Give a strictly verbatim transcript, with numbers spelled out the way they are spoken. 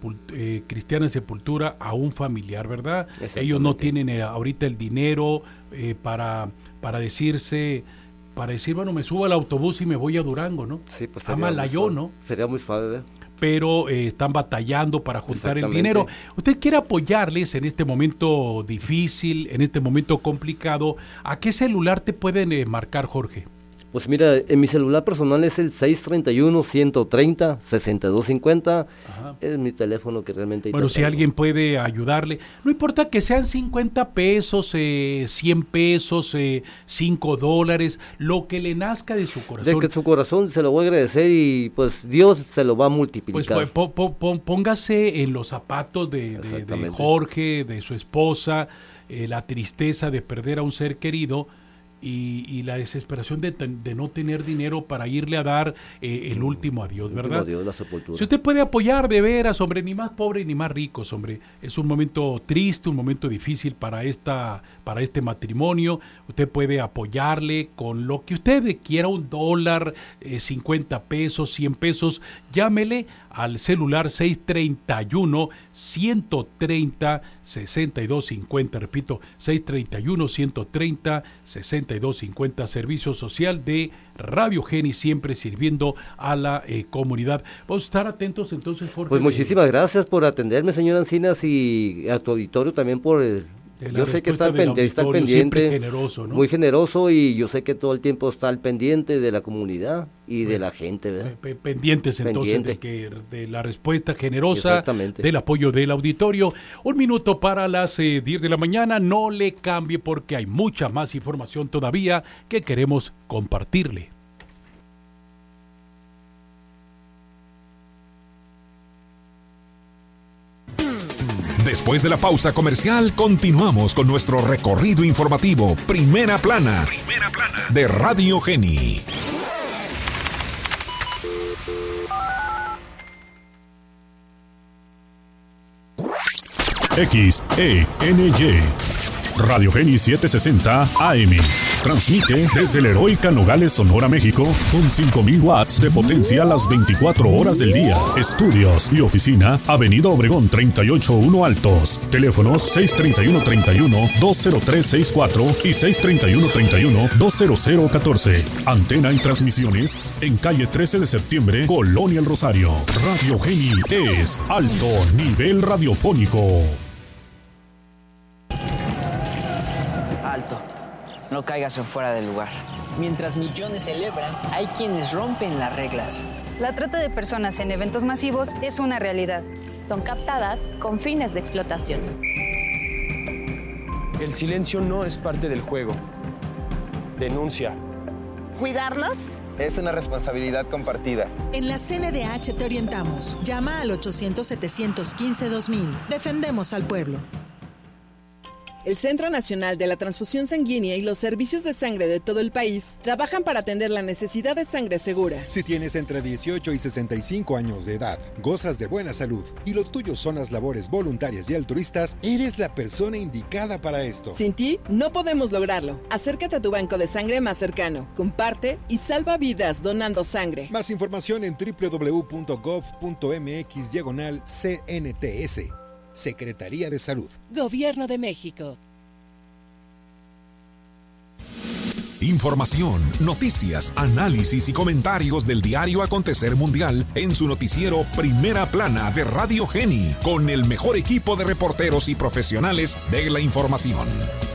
sepult- eh, Cristiana Sepultura a un familiar, ¿verdad? Ellos no tienen eh, ahorita el dinero eh, para, para decirse, para decir, bueno, me subo al autobús y me voy a Durango, ¿no? Sí, pues a Malayó, ¿no? Sería muy suave, ¿eh? Pero eh, están batallando para juntar el dinero. ¿Usted quiere apoyarles en este momento difícil, en este momento complicado? ¿A qué celular te pueden eh, marcar, Jorge? Pues mira, en mi celular personal es el seis treinta y uno, ciento treinta, sesenta y dos cincuenta. Ajá. Es mi teléfono que realmente... Bueno, si alguien puede ayudarle, no importa que sean cincuenta pesos, eh, cien pesos, eh, cinco dólares, lo que le nazca de su corazón. De que su corazón se lo voy a agradecer y pues Dios se lo va a multiplicar. Pues po, po, po, póngase en los zapatos de, de, de Jorge, de su esposa, eh, la tristeza de perder a un ser querido. Y, y la desesperación de, de no tener dinero para irle a dar eh, el último adiós, ¿verdad? Último adiós, la sepultura. Si usted puede apoyar de veras, hombre, ni más pobres ni más ricos, hombre. Es un momento triste, un momento difícil para esta, para este matrimonio. Usted puede apoyarle con lo que usted quiera, un dólar, eh, cincuenta pesos, cien pesos. Llámele al celular seis treinta y uno, ciento treinta, sesenta y dos cincuenta. Repito, seis treinta y uno, ciento treinta, sesenta y dos cincuenta. Servicio social de Radio Geni, siempre sirviendo a la eh, comunidad. Vamos a estar atentos entonces, Jorge. Pues muchísimas gracias por atenderme, señor Encinas, y a tu auditorio también por... El... Yo sé que está, pend está al pendiente, generoso, ¿no? Muy generoso, y yo sé que todo el tiempo está al pendiente de la comunidad y bueno, de la gente, ¿verdad? Pendientes entonces Pendiente. de, que, de la respuesta generosa, del apoyo del auditorio. Un minuto para las eh, diez de la mañana, no le cambie porque hay mucha más información todavía que queremos compartirle. Después de la pausa comercial, continuamos con nuestro recorrido informativo Primera Plana, Primera Plana de Radio Geni. X E N Y Radio Geni setecientos sesenta A M. Transmite desde la heroica Nogales, Sonora, México, con cinco mil watts de potencia a las veinticuatro horas del día. Estudios y oficina, Avenida Obregón treinta y ocho uno Altos. Teléfonos seis treinta y uno, treinta y uno, dos cero tres sesenta y cuatro y seis treinta y uno, treinta y uno, dos cero cero catorce. Antena y transmisiones en calle trece de septiembre, Colonia El Rosario. Radio Geni es alto nivel radiofónico. Alto. No caigas en fuera del lugar. Mientras millones celebran, hay quienes rompen las reglas. La trata de personas en eventos masivos es una realidad. Son captadas con fines de explotación. El silencio no es parte del juego. Denuncia. ¿Cuidarlos? Es una responsabilidad compartida. En la C N D H te orientamos. Llama al ochocientos, setecientos quince, dos mil. Defendemos al pueblo. El Centro Nacional de la Transfusión Sanguínea y los servicios de sangre de todo el país trabajan para atender la necesidad de sangre segura. Si tienes entre dieciocho y sesenta y cinco años de edad, gozas de buena salud y lo tuyo son las labores voluntarias y altruistas, eres la persona indicada para esto. Sin ti, no podemos lograrlo. Acércate a tu banco de sangre más cercano, comparte y salva vidas donando sangre. Más información en doble u doble u doble u punto gov punto m x diagonal C N T S. Secretaría de Salud. Gobierno de México. Información, noticias, análisis y comentarios del diario acontecer mundial en su noticiero Primera Plana de Radio Geni, con el mejor equipo de reporteros y profesionales de la información.